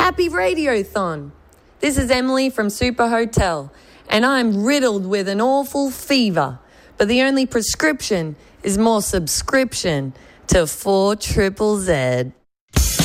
Happy Radiothon! This is Emily from Super Hotel, and I'm riddled with an awful fever, but the only prescription is more subscription to 4ZZZ.